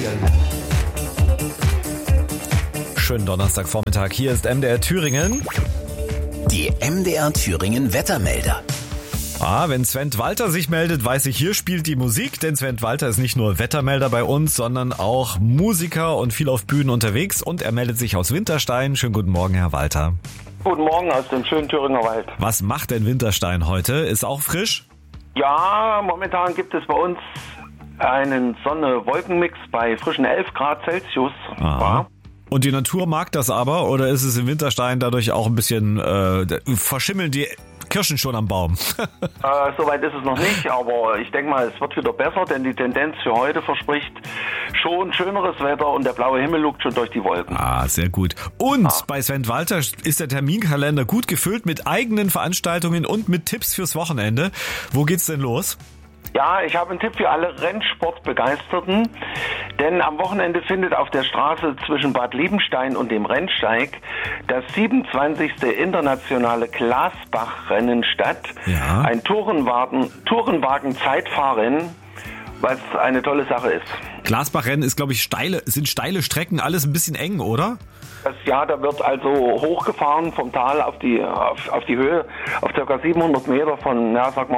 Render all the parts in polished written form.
Schönen Donnerstagvormittag, hier ist MDR Thüringen. Die MDR Thüringen Wettermelder. Wenn Sven Walter sich meldet, weiß ich, hier spielt die Musik, denn Sven Walter ist nicht nur Wettermelder bei uns, sondern auch Musiker und viel auf Bühnen unterwegs und er meldet sich aus Winterstein. Schönen guten Morgen, Herr Walter. Guten Morgen aus dem schönen Thüringer Wald. Was macht denn Winterstein heute? Ist auch frisch? Ja, momentan gibt es bei uns einen Sonne-Wolken-Mix bei frischen 11 Grad Celsius. Aha. Und die Natur mag das aber, oder ist es in Winterstein dadurch auch ein bisschen, verschimmeln die Kirschen schon am Baum? Soweit ist es noch nicht, aber ich denke mal, es wird wieder besser, denn die Tendenz für heute verspricht schon schöneres Wetter und der blaue Himmel lugt schon durch die Wolken. Sehr gut. Und bei Sven Walter ist der Terminkalender gut gefüllt mit eigenen Veranstaltungen und mit Tipps fürs Wochenende. Wo geht's denn los? Ja, ich habe einen Tipp für alle Rennsportbegeisterten, denn am Wochenende findet auf der Straße zwischen Bad Liebenstein und dem Rennsteig das 27. internationale Glasbach-Rennen statt. Ja. Ein Tourenwagen-Zeitfahrrennen, was eine tolle Sache ist. Glasbach-Rennen ist, glaube ich, sind steile Strecken, alles ein bisschen eng, oder? Da wird also hochgefahren vom Tal auf die Höhe, auf ca. 700 Meter von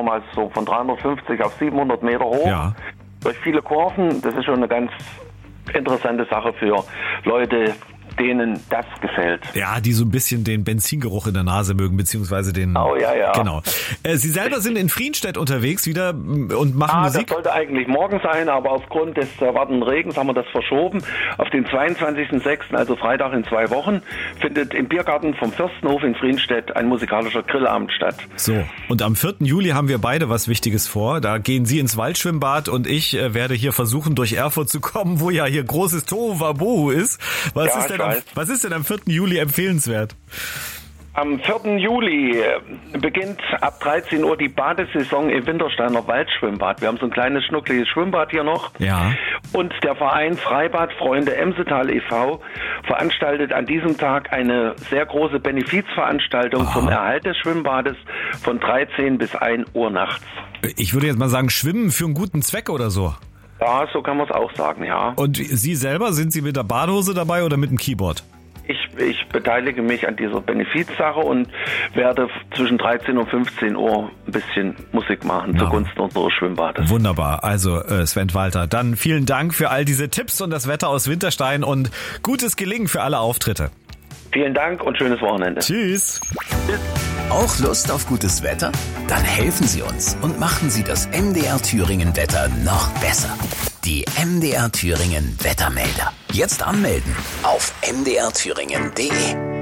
350 auf 700 Meter hoch. Ja. Durch viele Kurven, das ist schon eine ganz interessante Sache für Leute, denen das gefällt. Ja, die so ein bisschen den Benzingeruch in der Nase mögen, beziehungsweise den... Oh, ja. Genau. Sie selber sind in Frienstedt unterwegs wieder und machen Musik? Das sollte eigentlich morgen sein, aber aufgrund des erwartenden Regens haben wir das verschoben. Auf den 22.06., also Freitag in 2 Wochen, findet im Biergarten vom Fürstenhof in Frienstedt ein musikalischer Grillabend statt. So, und am 4. Juli haben wir beide was Wichtiges vor. Da gehen Sie ins Waldschwimmbad und ich werde hier versuchen, durch Erfurt zu kommen, wo ja hier großes Tohuwabohu ist. Was ist denn am 4. Juli empfehlenswert? Am 4. Juli beginnt ab 13 Uhr die Badesaison im Wintersteiner Waldschwimmbad. Wir haben so ein kleines, schnuckliges Schwimmbad hier noch. Ja. Und der Verein Freibadfreunde Emsetal e.V. veranstaltet an diesem Tag eine sehr große Benefizveranstaltung zum Erhalt des Schwimmbades von 13 bis 1 Uhr nachts. Ich würde jetzt mal sagen, Schwimmen für einen guten Zweck oder so? Ja, so kann man es auch sagen, ja. Und Sie selber, sind Sie mit der Badehose dabei oder mit dem Keyboard? Ich beteilige mich an dieser Benefizsache und werde zwischen 13 und 15 Uhr ein bisschen Musik machen zugunsten unseres Schwimmbades. Wunderbar. Also Sven Walter, dann vielen Dank für all diese Tipps und das Wetter aus Winterstein und gutes Gelingen für alle Auftritte. Vielen Dank und schönes Wochenende. Tschüss. Auch Lust auf gutes Wetter? Dann helfen Sie uns und machen Sie das MDR Thüringen Wetter noch besser. Die MDR Thüringen Wettermelder. Jetzt anmelden auf mdrthüringen.de.